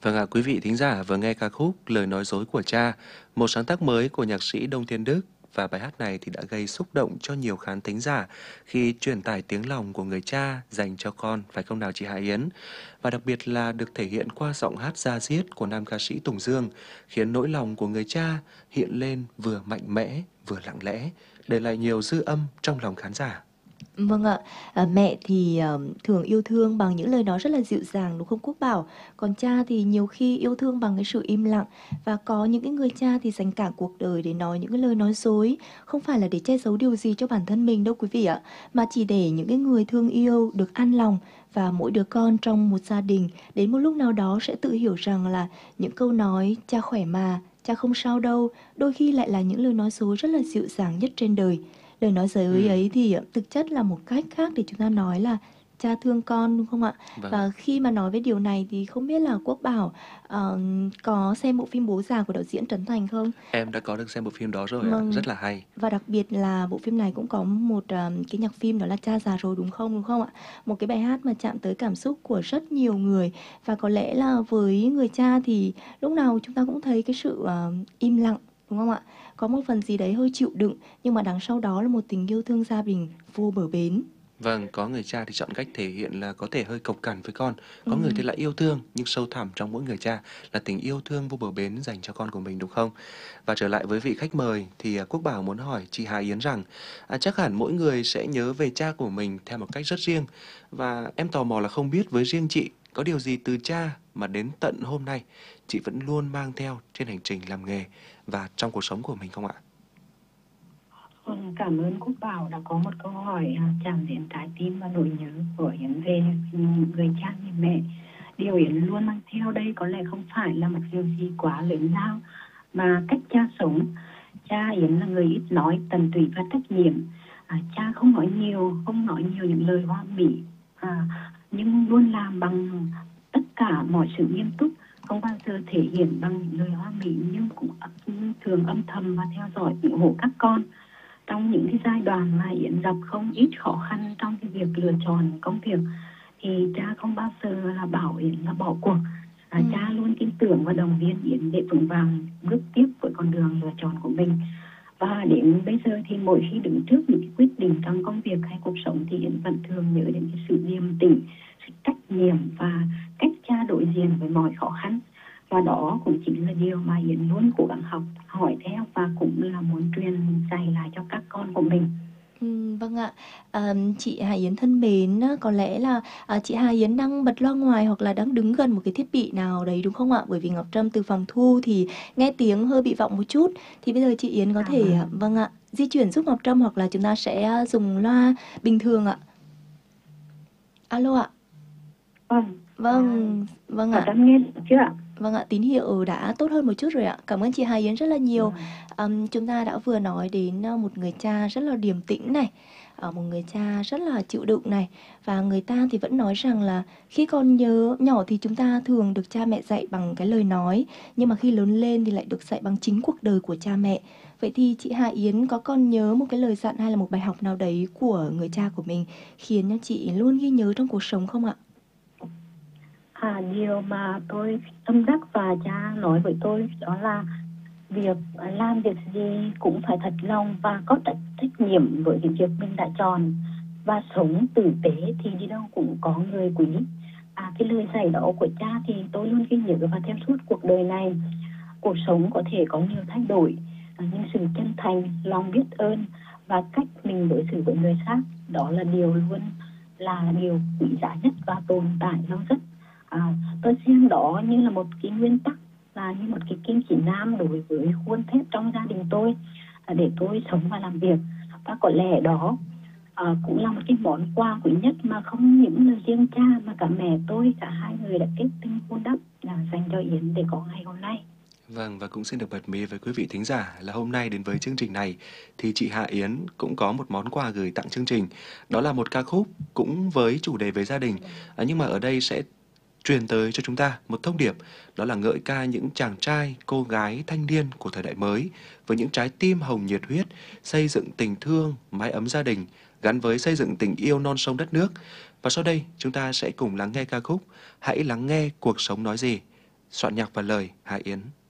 Vâng ạ, quý vị thính giả vừa nghe ca khúc Lời nói dối của cha, một sáng tác mới của nhạc sĩ Đông Thiên Đức. Và bài hát này thì đã gây xúc động cho nhiều khán thính giả khi truyền tải tiếng lòng của người cha dành cho con, phải không nào chị Hà Yến? Và đặc biệt là được thể hiện qua giọng hát da diết của nam ca sĩ Tùng Dương, khiến nỗi lòng của người cha hiện lên vừa mạnh mẽ vừa lặng lẽ, để lại nhiều dư âm trong lòng khán giả. Vâng ạ, mẹ thì, thường yêu thương bằng những lời nói rất là dịu dàng, đúng không Quốc Bảo? Còn cha thì nhiều khi yêu thương bằng cái sự im lặng, và có những cái người cha thì dành cả cuộc đời để nói những cái lời nói dối, không phải là để che giấu điều gì cho bản thân mình đâu quý vị ạ, mà chỉ để những cái người thương yêu được an lòng. Và mỗi đứa con trong một gia đình đến một lúc nào đó sẽ tự hiểu rằng là những câu nói "Cha khỏe mà", "Cha không sao đâu", đôi khi lại là những lời nói dối rất là dịu dàng nhất trên đời. Lời nói dối Ừm, ấy thì, thực chất là một cách khác để chúng ta nói là cha thương con, đúng không ạ? vâng ạ. Và khi mà nói về điều này thì không biết là Quốc Bảo, có xem bộ phim Bố Già của đạo diễn Trấn Thành không? Em đã có được xem bộ phim đó rồi ạ, Vâng, rất là hay. và đặc biệt là bộ phim này cũng có một, cái nhạc phim đó là "Cha già rồi" đúng không ạ? Một cái bài hát mà chạm tới cảm xúc của rất nhiều người, và có lẽ là với người cha thì lúc nào chúng ta cũng thấy cái sự, im lặng, đúng không ạ? Có một phần gì đấy hơi chịu đựng, nhưng mà đằng sau đó là một tình yêu thương gia đình vô bờ bến. Vâng, có người cha thì chọn cách thể hiện là có thể hơi cộc cằn với con, có người thì Ừm. lại yêu thương, nhưng sâu thẳm trong mỗi người cha là tình yêu thương vô bờ bến dành cho con của mình đúng không? Và trở lại với vị khách mời thì Quốc Bảo muốn hỏi chị Hà Yến rằng chắc hẳn mỗi người sẽ nhớ về cha của mình theo một cách rất riêng, và em tò mò là không biết với riêng chị có điều gì từ cha mà đến tận hôm nay chị vẫn luôn mang theo trên hành trình làm nghề và trong cuộc sống của mình không ạ? Vâng, cảm ơn Quốc Bảo đã có một câu hỏi chạm đến trái tim và nỗi nhớ của Yến về người cha người mẹ. Điều Yến luôn mang theo đây có lẽ không phải là một điều gì quá lớn lao, mà cách cha sống. Cha Yến là người ít nói, tận tụy và trách nhiệm. Cha không nói nhiều những lời hoa mỹ, nhưng luôn làm bằng tất cả mọi sự nghiêm túc, không bao giờ thể hiện bằng những lời hoa mỹ, nhưng cũng thường âm thầm và theo dõi ủng hộ các con trong những cái giai đoạn mà Yến gặp không ít khó khăn trong cái việc lựa chọn công việc. Thì cha không bao giờ là bảo Yến là bỏ cuộc. Cha luôn tin tưởng và động viên Yến để vững vàng bước tiếp với con đường lựa chọn của mình. Và đến bây giờ thì mỗi khi đứng trước những cái quyết định trong công việc hay cuộc sống thì Yến vẫn thường nhớ đến cái sự điềm tĩnh, sự trách nhiệm và cách cha đối diện với mọi khó khăn. Và đó cũng chính là điều mà Yến luôn cố gắng học hỏi theo, và cũng là muốn truyền dạy lại cho các con của mình. Vâng ạ. Chị Hà Yến thân mến, có lẽ là, chị Hà Yến đang bật loa ngoài hoặc là đang đứng gần một cái thiết bị nào đấy, đúng không ạ? Bởi vì Ngọc Trâm từ phòng thu thì nghe tiếng hơi bị vọng một chút. Thì bây giờ chị Yến có thể, Vâng. vâng ạ, di chuyển giúp Ngọc Trâm hoặc là chúng ta sẽ, dùng loa bình thường ạ. Alo ạ. Vâng. Vâng Có ạ. Trâm nghe được chưa ạ? Vâng ạ, tín hiệu đã tốt hơn một chút rồi ạ. Cảm ơn chị Hà Yến rất là nhiều. Vâng. Chúng ta đã vừa nói đến một người cha rất là điềm tĩnh này, một người cha rất là chịu đựng này. Và người ta thì vẫn nói rằng là khi còn nhớ nhỏ thì chúng ta thường được cha mẹ dạy bằng cái lời nói, nhưng mà khi lớn lên thì lại được dạy bằng chính cuộc đời của cha mẹ. Vậy thì chị Hà Yến có còn nhớ một cái lời dặn hay là một bài học nào đấy của người cha của mình khiến cho chị luôn ghi nhớ trong cuộc sống không ạ? Điều mà tôi tâm đắc và cha nói với tôi đó là việc làm việc gì cũng phải thật lòng và có trách nhiệm với cái việc mình đã chọn, và sống tử tế thì đi đâu cũng có người quý. Cái lời dạy đó của cha thì tôi luôn ghi nhớ và theo suốt cuộc đời này. Cuộc sống có thể có nhiều thay đổi, nhưng sự chân thành, lòng biết ơn và cách mình đối xử với người khác, đó là điều quý giá nhất và tồn tại lâu rất. Tôi xem đó như là một cái nguyên tắc, là như một cái kim chỉ nam đối với khuôn thép trong gia đình tôi, để tôi sống và làm việc. Và có lẽ đó cũng là một cái món quà quý nhất mà không những là riêng cha mà cả mẹ tôi, cả hai người đã kết tinh vun đắp dành cho Yến để có ngày hôm nay. Vâng, và cũng xin được bật mí với quý vị thính giả là hôm nay đến với chương trình này thì chị Hạ Yến cũng có một món quà gửi tặng chương trình. Đó là một ca khúc cũng với chủ đề về gia đình. Nhưng mà ở đây sẽ truyền tới cho chúng ta một thông điệp, đó là ngợi ca những chàng trai, cô gái thanh niên của thời đại mới với những trái tim hồng nhiệt huyết, xây dựng tình thương, mái ấm gia đình gắn với xây dựng tình yêu non sông đất nước. Và sau đây chúng ta sẽ cùng lắng nghe ca khúc Hãy lắng nghe cuộc sống nói gì. Soạn nhạc và lời Hà Yến.